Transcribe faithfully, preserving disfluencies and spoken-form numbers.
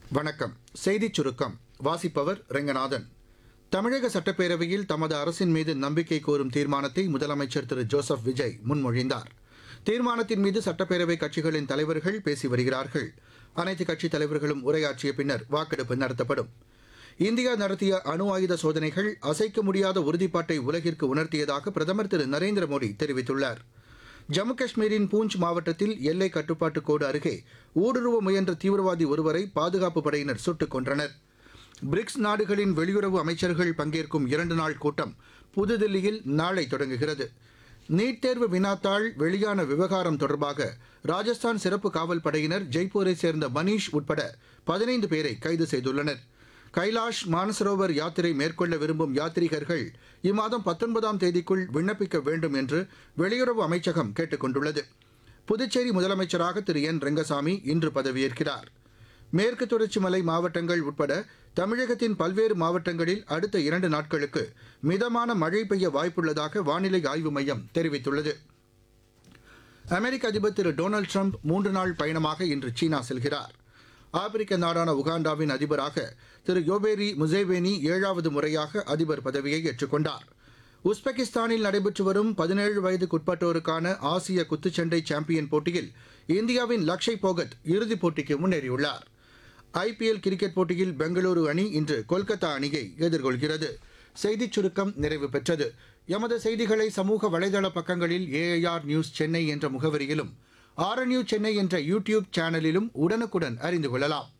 வணக்கம். செய்திச் சுருக்கம் வாசிப்பவர் ரெங்கநாதன். தமிழக சட்டப்பேரவையில் தமது அரசின் மீது நம்பிக்கை கோரும் தீர்மானத்தை முதலமைச்சர் திரு ஜோசப் விஜய் முன்மொழிந்தார். தீர்மானத்தின் மீது சட்டப்பேரவை கட்சிகளின் தலைவர்கள் பேசி வருகிறார்கள். அனைத்து கட்சித் தலைவர்களும் உரையாற்றிய பின்னர் வாக்கெடுப்பு நடத்தப்படும். இந்தியா நடத்திய அணு ஆயுத சோதனைகள் அசைக்க முடியாத உறுதிப்பாட்டை உலகிற்கு உணர்த்தியதாக பிரதமர் திரு நரேந்திர மோடி தெரிவித்துள்ளார். ஜம்மு காஷ்மீரின் பூஞ்ச் மாவட்டத்தில் எல்லை கட்டுப்பாட்டு கோடு அருகே ஊடுருவ முயன்ற தீவிரவாதி ஒருவரை பாதுகாப்பு படையினர் சுட்டுக் கொன்றனர். பிரிக்ஸ் நாடுகளின் வெளியுறவு அமைச்சர்கள் பங்கேற்கும் இரண்டு நாள் கூட்டம் புதுதில்லியில் நாளை தொடங்குகிறது. நீட் தேர்வு வினாத்தாள் வெளியான விவகாரம் தொடர்பாக ராஜஸ்தான் சிறப்பு காவல் படையினர் ஜெய்ப்பூரை சேர்ந்த மணீஷ் உட்பட பதினைந்து பேரை கைது செய்துள்ளனர். கைலாஷ் மானசரோவர் யாத்திரை மேற்கொள்ள விரும்பும் யாத்ரீகர்கள் இம்மாதம் பத்தொன்பதாம் தேதிக்குள் விண்ணப்பிக்க வேண்டும் என்று வெளியுறவு அமைச்சகம் கேட்டுக் கொண்டுள்ளது. புதுச்சேரி முதலமைச்சராக திரு என் ரெங்கசாமி இன்று பதவியேற்கிறார். மேற்கு தொடர்ச்சி மலை மாவட்டங்கள் உட்பட தமிழகத்தின் பல்வேறு மாவட்டங்களில் அடுத்த இரண்டு நாட்களுக்கு மிதமான மழை பெய்ய வாய்ப்புள்ளதாக வானிலை ஆய்வு மையம் தெரிவித்துள்ளது. அமெரிக்க அதிபர் திரு டொனால்டு ட்ரம்ப் மூன்று நாள் பயணமாக இன்று சீனா செல்கிறார். ஆப்பிரிக்க நாடான உகாண்டாவின் அதிபராக திரு யோபேரி முசேவேனி ஏழாவது முறையாக அதிபர் பதவியை ஏற்றுக்கொண்டார். உஸ்பெகிஸ்தானில் நடைபெற்று வரும் பதினேழு வயதுக்குட்பட்டோருக்கான ஆசிய குத்துச்சண்டை சாம்பியன் போட்டியில் இந்தியாவின் லக்ஷய் போகத் இறுதிப் போட்டிக்கு முன்னேறியுள்ளார். ஐபிஎல் கிரிக்கெட் போட்டியில் பெங்களூரு அணி இன்று கொல்கத்தா அணியை எதிர்கொள்கிறது. செய்திச் சுருக்கம் நிறைவு பெற்றது. எமது செய்திகளை சமூக வலைதள பக்கங்களில் ஏஐஆர் நியூஸ் சென்னை என்ற முகவரியிலும் ஆர்என்யூ சென்னை என்ற யூடியூப் சேனலிலும் உடனுக்குடன் அறிந்து கொள்ளலாம்.